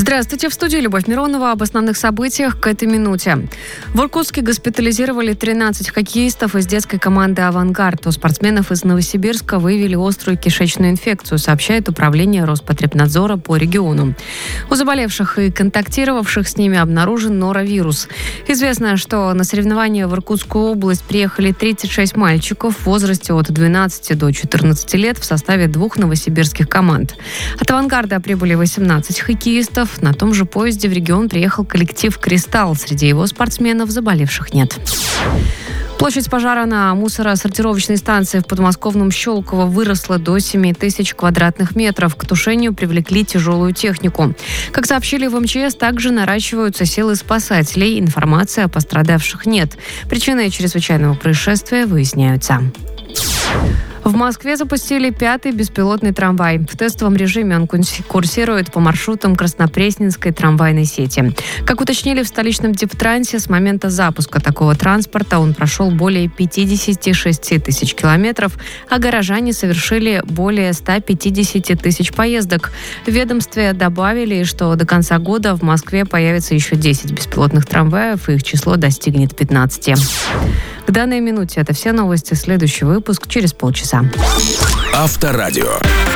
Здравствуйте, в студии Любовь Миронова. Об основных событиях к этой минуте. В Иркутске госпитализировали 13 хоккеистов из детской команды «Авангард». У спортсменов из Новосибирска выявили острую кишечную инфекцию, сообщает Управление Роспотребнадзора по региону. У заболевших и контактировавших с ними обнаружен норовирус. Известно, что на соревнования в Иркутскую область приехали 36 мальчиков в возрасте от 12 до 14 лет в составе 2 новосибирских команд. От «Авангарда» прибыли 18 хоккеистов. На том же поезде в регион приехал коллектив «Кристалл». Среди его спортсменов заболевших нет. Площадь пожара на мусоросортировочной станции в подмосковном Щелково выросла до 7 тысяч квадратных метров. К тушению привлекли тяжелую технику. Как сообщили в МЧС, также наращиваются силы спасателей. Информации о пострадавших нет. Причины чрезвычайного происшествия выясняются. В Москве запустили 5-й беспилотный трамвай. В тестовом режиме он курсирует по маршрутам Краснопресненской трамвайной сети. Как уточнили в столичном Дептрансе, с момента запуска такого транспорта он прошел более 56 тысяч километров, а горожане совершили более 150 тысяч поездок. В ведомстве добавили, что до конца года в Москве появится еще 10 беспилотных трамваев, и их число достигнет 15. К данной минуте это все новости. Следующий выпуск через полчаса. Авторадио.